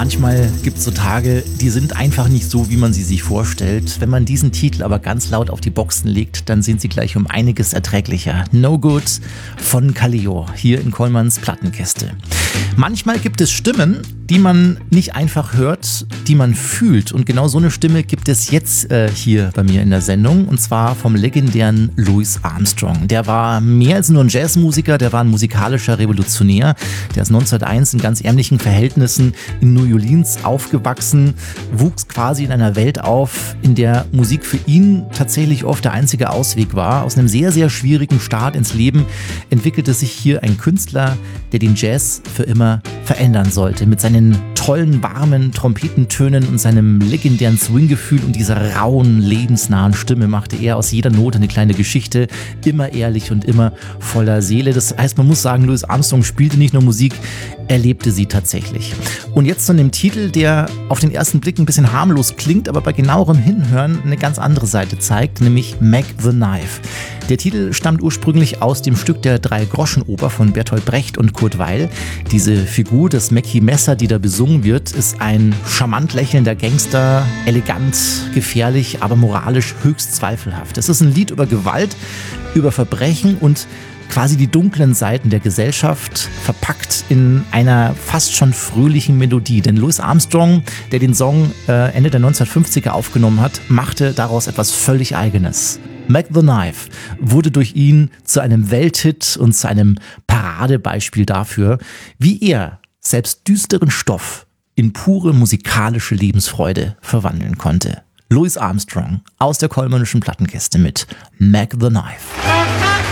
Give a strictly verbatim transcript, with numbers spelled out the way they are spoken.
Manchmal gibt es so Tage, die sind einfach nicht so, wie man sie sich vorstellt. Wenn man diesen Titel aber ganz laut auf die Boxen legt, dann sind sie gleich um einiges erträglicher. No Good von Kaleo, hier in Kollmanns Plattenkiste. Manchmal gibt es Stimmen, die man nicht einfach hört, die man fühlt. Und genau so eine Stimme gibt es jetzt äh, hier bei mir in der Sendung. Und zwar vom legendären Louis Armstrong. Der war mehr als nur ein Jazzmusiker, der war ein musikalischer Revolutionär. Der ist neunzehnhunderteins in ganz ärmlichen Verhältnissen in New Orleans aufgewachsen, wuchs quasi in einer Welt auf, in der Musik für ihn tatsächlich oft der einzige Ausweg war. Aus einem sehr, sehr schwierigen Start ins Leben entwickelte sich hier ein Künstler, der den Jazz für immer verändern sollte. Mit seinen tollen, warmen Trompetentönen und seinem legendären Swinggefühl und dieser rauen, lebensnahen Stimme machte er aus jeder Note eine kleine Geschichte, immer ehrlich und immer voller Seele. Das heißt, man muss sagen, Louis Armstrong spielte nicht nur Musik, er lebte sie tatsächlich. Und jetzt zu einem Titel, der auf den ersten Blick ein bisschen harmlos klingt, aber bei genauerem Hinhören eine ganz andere Seite zeigt, nämlich Mac the Knife. Der Titel stammt ursprünglich aus dem Stück der Drei-Groschen-Oper von Bertolt Brecht und Kurt Weill. Diese Figur, das Mackie Messer, die da besungen wird, ist ein charmant lächelnder Gangster, elegant, gefährlich, aber moralisch höchst zweifelhaft. Es ist ein Lied über Gewalt, über Verbrechen und quasi die dunklen Seiten der Gesellschaft, verpackt in einer fast schon fröhlichen Melodie. Denn Louis Armstrong, der den Song äh, Ende der neunzehnhundertfünfziger aufgenommen hat, machte daraus etwas völlig Eigenes. Mac the Knife wurde durch ihn zu einem Welthit und zu einem Paradebeispiel dafür, wie er selbst düsteren Stoff in pure musikalische Lebensfreude verwandeln konnte. Louis Armstrong aus der Kollmannischen Plattenkiste mit Mac the Knife.